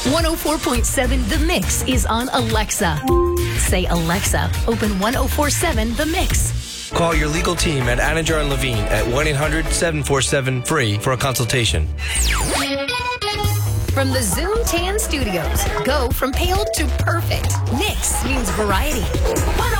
104.7 The Mix is on Alexa. Say, Alexa, open 104.7 The Mix. Call your legal team at Anninger and Levine at 1-800-747-FREE for a consultation. From the Zoom Tan Studios, go from pale to perfect. Mix means variety.